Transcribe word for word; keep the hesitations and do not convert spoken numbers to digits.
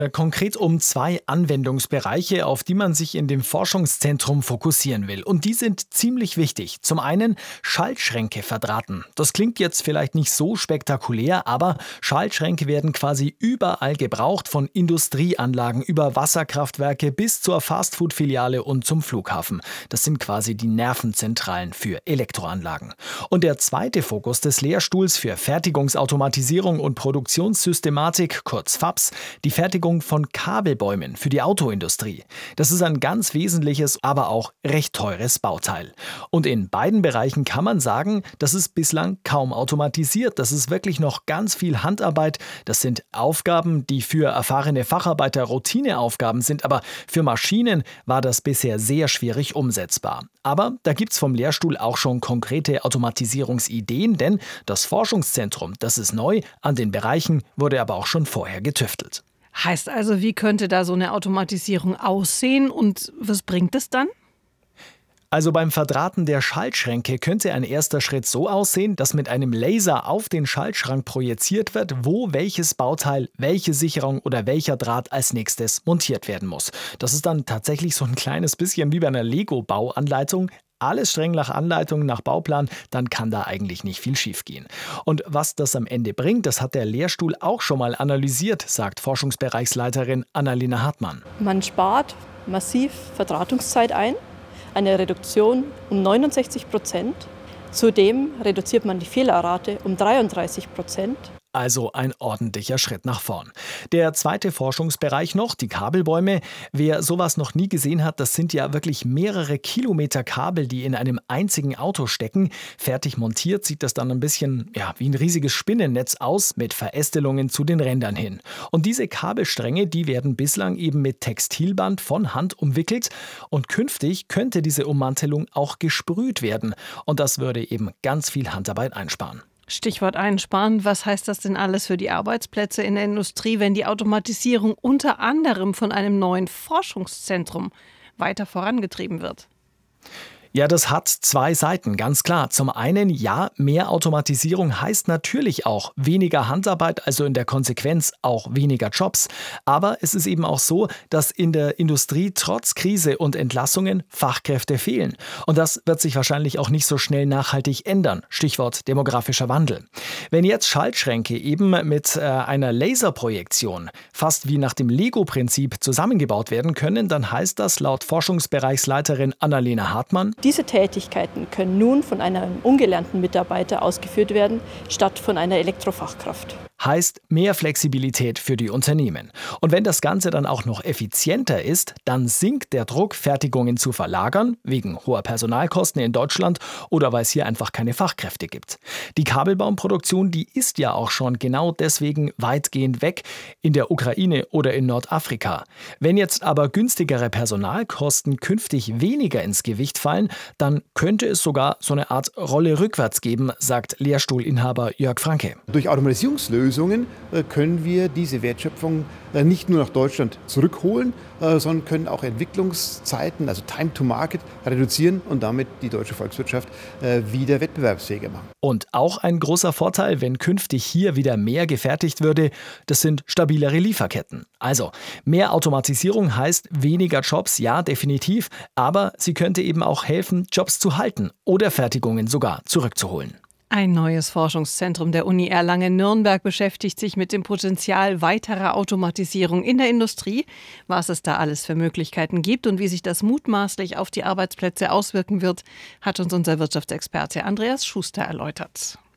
Äh, Konkret um zwei Anwendungsbereiche, auf die man sich in dem Forschungszentrum fokussieren will. Und die sind ziemlich wichtig. Zum einen Schaltschränke verdrahten. Das klingt jetzt vielleicht nicht so spektakulär, aber Schaltschränke werden quasi überall gebraucht, von Industrieanlagen über Wasserkraftwerke bis zur Fastfood-Filiale und zum Flughafen. Das sind quasi die Nervenzentralen für Elektroanlagen. Und der zweite Fokus des Lehrstuhls für Fertigungsautomatisierung und Produktionssystematik, kurz FAPS, die Fertigung von Kabelbäumen für die Autoindustrie. Das ist ein ganz wesentliches, aber auch recht teures Bauteil. Und in beiden Bereichen kann man sagen, das ist bislang kaum automatisiert. Das ist wirklich noch ganz viel Handarbeit. Das sind Aufgaben, die für erfahrene Facharbeiter Routineaufgaben sind, aber für Maschinen war das bisher sehr schwierig umsetzbar. Aber da gibt es vom Lehrstuhl auch schon konkrete Automatisierungsideen, denn das Forschungszentrum, das ist neu, an den Bereichen wurde aber auch schon vorher getüftelt. Heißt also, wie könnte da so eine Automatisierung aussehen und was bringt es dann? Also beim Verdrahten der Schaltschränke könnte ein erster Schritt so aussehen, dass mit einem Laser auf den Schaltschrank projiziert wird, wo welches Bauteil, welche Sicherung oder welcher Draht als nächstes montiert werden muss. Das ist dann tatsächlich so ein kleines bisschen wie bei einer Lego-Bauanleitung. Alles streng nach Anleitung, nach Bauplan, dann kann da eigentlich nicht viel schiefgehen. Und was das am Ende bringt, das hat der Lehrstuhl auch schon mal analysiert, sagt Forschungsbereichsleiterin Annalena Hartmann. Man spart massiv Verdrahtungszeit ein, eine Reduktion um neunundsechzig Prozent. Zudem reduziert man die Fehlerrate um dreiunddreißig Prozent. Also ein ordentlicher Schritt nach vorn. Der zweite Forschungsbereich noch, die Kabelbäume. Wer sowas noch nie gesehen hat, das sind ja wirklich mehrere Kilometer Kabel, die in einem einzigen Auto stecken. Fertig montiert sieht das dann ein bisschen ja, wie ein riesiges Spinnennetz aus, mit Verästelungen zu den Rändern hin. Und diese Kabelstränge, die werden bislang eben mit Textilband von Hand umwickelt. Und künftig könnte diese Ummantelung auch gesprüht werden. Und das würde eben ganz viel Handarbeit einsparen. Stichwort einsparen. Was heißt das denn alles für die Arbeitsplätze in der Industrie, wenn die Automatisierung unter anderem von einem neuen Forschungszentrum weiter vorangetrieben wird? Ja, das hat zwei Seiten, ganz klar. Zum einen, ja, mehr Automatisierung heißt natürlich auch weniger Handarbeit, also in der Konsequenz auch weniger Jobs. Aber es ist eben auch so, dass in der Industrie trotz Krise und Entlassungen Fachkräfte fehlen. Und das wird sich wahrscheinlich auch nicht so schnell nachhaltig ändern. Stichwort demografischer Wandel. Wenn jetzt Schaltschränke eben mit äh, einer Laserprojektion fast wie nach dem Lego-Prinzip zusammengebaut werden können, dann heißt das laut Forschungsbereichsleiterin Annalena Hartmann: Diese Tätigkeiten können nun von einem ungelernten Mitarbeiter ausgeführt werden, statt von einer Elektrofachkraft. Heißt mehr Flexibilität für die Unternehmen. Und wenn das Ganze dann auch noch effizienter ist, dann sinkt der Druck, Fertigungen zu verlagern, wegen hoher Personalkosten in Deutschland oder weil es hier einfach keine Fachkräfte gibt. Die Kabelbaumproduktion, die ist ja auch schon genau deswegen weitgehend weg, in der Ukraine oder in Nordafrika. Wenn jetzt aber günstigere Personalkosten künftig weniger ins Gewicht fallen, dann könnte es sogar so eine Art Rolle rückwärts geben, sagt Lehrstuhlinhaber Jörg Franke. Durch Automatisierungslösungen können wir diese Wertschöpfung nicht nur nach Deutschland zurückholen, sondern können auch Entwicklungszeiten, also Time to Market, reduzieren und damit die deutsche Volkswirtschaft wieder wettbewerbsfähiger machen. Und auch ein großer Vorteil, wenn künftig hier wieder mehr gefertigt würde, das sind stabilere Lieferketten. Also mehr Automatisierung heißt weniger Jobs, ja definitiv, aber sie könnte eben auch helfen, Jobs zu halten oder Fertigungen sogar zurückzuholen. Ein neues Forschungszentrum der Uni Erlangen-Nürnberg beschäftigt sich mit dem Potenzial weiterer Automatisierung in der Industrie, was es da alles für Möglichkeiten gibt und wie sich das mutmaßlich auf die Arbeitsplätze auswirken wird, hat uns unser Wirtschaftsexperte Andreas Schuster erläutert.